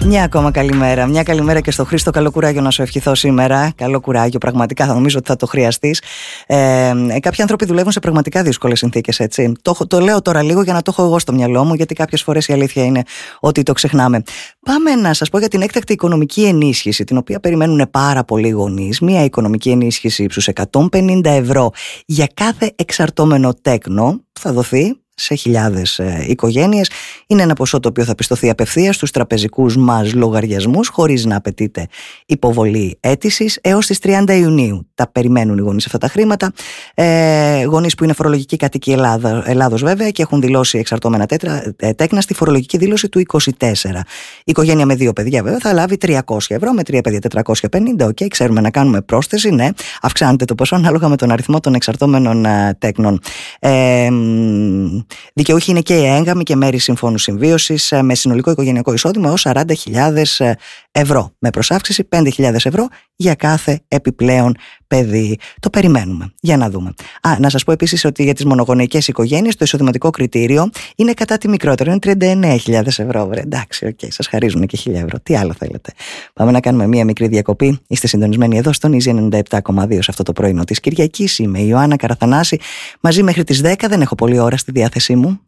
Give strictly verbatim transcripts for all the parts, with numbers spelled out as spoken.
Μια ακόμα καλημέρα. Μια καλημέρα και στο Χρήστο. Καλό κουράγιο να σου ευχηθώ σήμερα. Καλό κουράγιο, πραγματικά θα νομίζω ότι θα το χρειαστείς. Ε, κάποιοι άνθρωποι δουλεύουν σε πραγματικά δύσκολες συνθήκες, έτσι. Το, το λέω τώρα λίγο για να το έχω εγώ στο μυαλό μου, γιατί κάποιες φορές η αλήθεια είναι ότι το ξεχνάμε. Πάμε να σας πω για την έκτακτη οικονομική ενίσχυση, την οποία περιμένουν πάρα πολλοί γονείς. Μια οικονομική ενίσχυση ύψους εκατόν πενήντα ευρώ για κάθε εξαρτώμενο τέκνο θα δοθεί σε χιλιάδες ε, οικογένειες. Είναι ένα ποσό το οποίο θα πιστωθεί απευθείας στους τραπεζικούς μας λογαριασμούς, χωρίς να απαιτείται υποβολή αίτησης, έως τις τριάντα Ιουνίου. Τα περιμένουν οι γονείς αυτά τα χρήματα. Ε, γονείς που είναι φορολογικοί κατοίκοι Ελλάδα, Ελλάδος βέβαια και έχουν δηλώσει εξαρτώμενα τέτρα, ε, τέκνα στη φορολογική δήλωση του είκοσι τέσσερα. Η οικογένεια με δύο παιδιά βέβαια θα λάβει τριακόσια ευρώ, με τρία παιδιά τετρακόσια πενήντα. Οκ, okay, ξέρουμε να κάνουμε πρόσθεση, ναι. Αυξάνεται το ποσό ανάλογα με τον αριθμό των εξαρτώμενων ε, τέκνων. Ε, Δικαιούχοι είναι και οι έγκαμοι και μέρη συμφώνου συμβίωσης με συνολικό οικογενειακό εισόδημα έως σαράντα χιλιάδες ευρώ. Με προσάυξηση πέντε χιλιάδες ευρώ για κάθε επιπλέον παιδί. Το περιμένουμε. Για να δούμε. Α, να σας πω επίσης ότι για τις μονογονεϊκές οικογένειες το εισοδηματικό κριτήριο είναι κατά τη μικρότερο. Είναι τριάντα εννέα χιλιάδες ευρώ. Βρε. Εντάξει, οκ, okay, σας χαρίζουν και χίλια ευρώ. Τι άλλο θέλετε. Πάμε να κάνουμε μία μικρή διακοπή. Είστε συντονισμένοι εδώ στον Easy ενενήντα επτά κόμμα δύο σε αυτό το πρωινό της Κυριακής. Είμαι η Ιωάννα Καραθανάση. Μαζί μέχρι τις δέκα. Δεν έχω πολλή ώρα στη διάθεσή μου.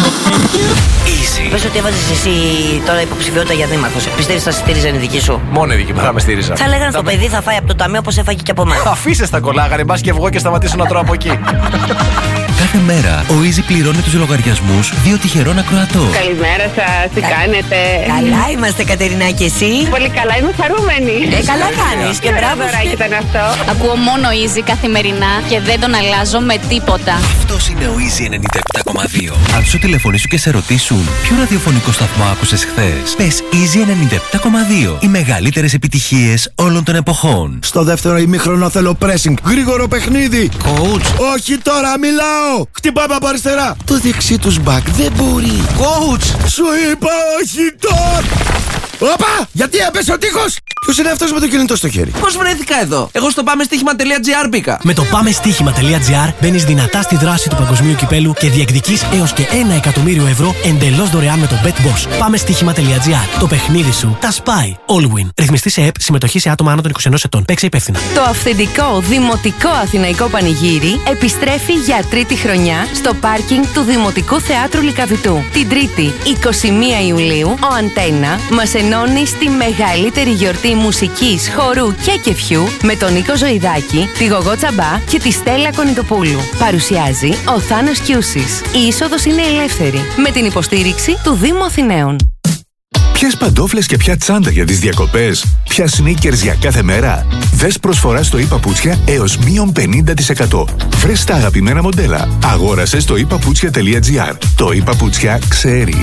Πες ότι έβαζες εσύ τώρα υποψηφιότητα για δήμαρχος. Πιστεύεις θα στήριζαν η δική σου? Μόνο η δική μου θα με στήριζα. Θα λέγανε στο παιδί θα φάει από το ταμείο όπως έφαγε και από μένα. Αφήστε τα κολλάγανε, μπας και βγω και σταματήσω να τρώω από εκεί. Κάθε μέρα ο Easy πληρώνει τους λογαριασμούς δύο τυχερών ακροατών. Καλημέρα σας, τι κάνετε? Καλά είμαστε, Κατερινά, και εσύ? Πολύ καλά, είμαι χαρούμενη. Ε, καλά κάνεις και μπράβο. Δωράκι ήταν αυτό. Ακούω μόνο Easy καθημερινά και δεν τον αλλάζω με τίποτα. Αυτός είναι ο Easy ενενήντα επτά κόμμα δύο. Αν σου τηλεφωνήσουν και σε ρωτήσουν ποιο ραδιοφωνικό σταθμό άκουσες χθες, πες Easy ενενήντα επτά κόμμα δύο. Οι μεγαλύτερες επιτυχίες όλων των εποχών. Στο δεύτερο ημίχρονο θέλω pressing. Γρήγορο παιχνίδι. Coach. Όχι τώρα, μιλάω. Χτυπάμε από αριστερά. Το δεξί τους μπακ δεν μπορεί. Coach. Σου είπα όχι τώρα. Όπα! Γιατί έπεσε ο τείχος! Ποιος είναι αυτός με το κινητό στο χέρι? Πώς βρέθηκα εδώ? Εγώ στο πάμεστίχημα.gr μπήκα. Με το πάμεστίχημα.gr μπαίνεις δυνατά στη δράση του παγκοσμίου κυπέλου και διεκδικείς έως και ένα εκατομμύριο ευρώ εντελώς δωρεάν με το BetBoss. πάμεστίχημα.gr. Το παιχνίδι σου τα σπάει. All win. Ρυθμιστή σε ΕΠ, συμμετοχή σε άτομα άνω των είκοσι ενός ετών. Παίξε υπεύθυνα. Το αυθεντικό Δημοτικό Αθηναϊκό Πανηγύρι επιστρέφει για τρίτη χρονιά στο πάρκινγκ του Δημοτικού Θεάτρου Λυκαβητού. Την Τρίτη, εικοστή πρώτη Ιουλίου, ο Αντένα μας ενώνει στη μεγαλύτερη γιορτή μουσικής, χορού και κεφιού με τον Νίκο Ζωηδάκη, τη Γογό Τσαμπά και τη Στέλλα Κονιτοπούλου. Παρουσιάζει ο Θάνος Κιούσης. Η είσοδος είναι ελεύθερη με την υποστήριξη του Δήμου Αθηναίων. Ποιες παντόφλες και ποια τσάντα για τις διακοπές? Ποια sneakers για κάθε μέρα? Δες προσφορά στο iPaputsια έως μείον πενήντα τοις εκατό. Βρες τα αγαπημένα μοντέλα. Αγόρασε στο iPaputsια.gr. Το iPaputsια ξέρει.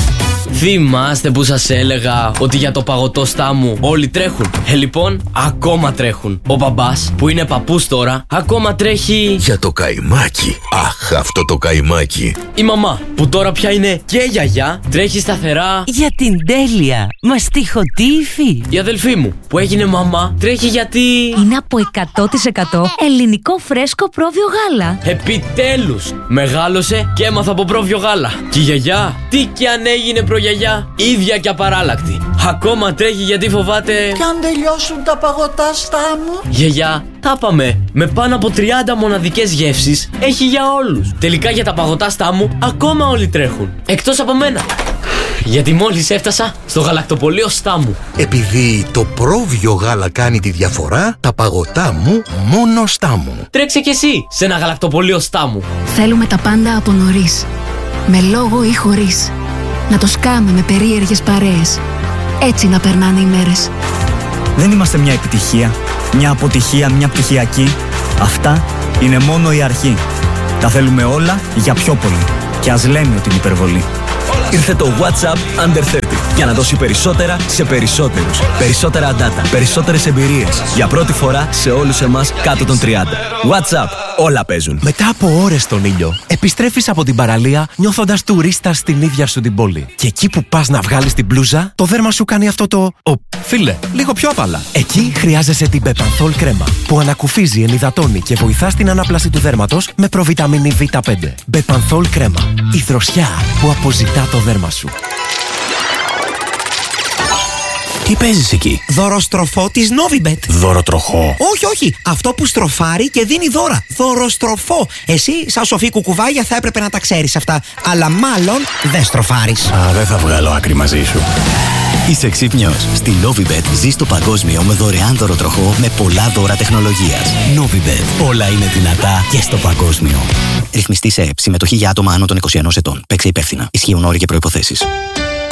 Θυμάστε που σας έλεγα ότι για το παγωτό στάμου όλοι τρέχουν? Ε, λοιπόν, ακόμα τρέχουν. Ο μπαμπάς, που είναι παππούς τώρα, ακόμα τρέχει για το καϊμάκι. Αχ, αυτό το καϊμάκι. Η μαμά, που τώρα πια είναι και γιαγιά, τρέχει σταθερά για την τέλεια μαστιχωτή υφή. Η αδελφή μου, που έγινε μαμά, τρέχει γιατί είναι από εκατό τοις εκατό ελληνικό φρέσκο πρόβιο γάλα. Επιτέλους, μεγάλωσε και έμαθα από πρόβιο γάλα. Και η γιαγιά, τι κι αν έγινε προγιαγιά, ίδια και απαράλλακτη. Ακόμα τρέχει γιατί φοβάται κι αν τελειώσουν τα παγωτά στάμου. Γιαγιά, τα πάμε. Με πάνω από τριάντα μοναδικές γεύσεις έχει για όλους. Τελικά για τα παγωτά στάμου ακόμα όλοι τρέχουν. Εκτός από μένα. Γιατί μόλις έφτασα στο γαλακτοπωλείο Στάμου. Επειδή το πρόβιο γάλα κάνει τη διαφορά, τα παγωτά μου μόνο Στάμου. Τρέξε κι εσύ σε ένα γαλακτοπωλείο Στάμου. Θέλουμε τα πάντα από νωρίς. Με λόγο ή χωρίς. Να το σκάμε με περίεργες παρέες. Έτσι να περνάνε οι μέρες. Δεν είμαστε μια επιτυχία, μια αποτυχία, μια πτυχιακή. Αυτά είναι μόνο η αρχή. Τα θέλουμε όλα για πιο πολύ. Και ας λέμε ότι είναι υπερβολή. Ήρθε το WhatsApp Under τριάντα για να δώσει περισσότερα σε περισσότερους. Περισσότερα data, περισσότερες εμπειρίες. Για πρώτη φορά σε όλους εμάς κάτω των τριάντα. WhatsApp, όλα παίζουν. Μετά από ώρες στον ήλιο, επιστρέφεις από την παραλία νιώθοντας τουρίστα στην ίδια σου την πόλη. Και εκεί που πας να βγάλεις την μπλούζα, το δέρμα σου κάνει αυτό το... Ο, φίλε, λίγο πιο απαλά. Εκεί χρειάζεσαι την Bepanthol κρέμα, που ανακουφίζει, ενυδατώνει και βοηθά στην ανάπλαση του δέρματος με προβιταμίνη βι πέντε. Bepanthol κρέμα. Η δροσιά που αποζητά το δέρμα σου. Τι παίζεις εκεί? Δωροστροφό της Novibet. Δωροτροχό. Όχι, όχι. Αυτό που στροφάρει και δίνει δώρα. Δωροστροφό. Εσύ, σαν σοφή κουκουβάγια, θα έπρεπε να τα ξέρεις αυτά. Αλλά μάλλον δεν στροφάρεις. Α, δεν θα βγάλω άκρη μαζί σου. Είσαι ξύπνιος. Στη Novibet ζεις το παγκόσμιο με δωρεάν δωροτροχό με πολλά δώρα τεχνολογίας. Novibet. Όλα είναι δυνατά και στο παγκόσμιο. Ρυθμιστή σε ΕΕΠ. Συμμετοχή για άτομα άνω των είκοσι ενός ετών. Παίξε υπεύθυνα. Ισχύουν όροι και προϋποθέσεις.